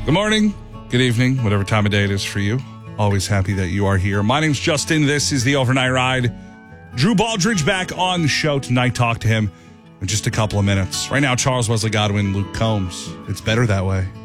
Good morning, good evening, whatever time of day it is for you. Always happy that you are here. My name's Justin. This is the Overnight Ride. Drew Baldridge back on the show tonight. Talk to him in just a couple of minutes. Right now, Charles Wesley Godwin, Luke Combs. It's better that way.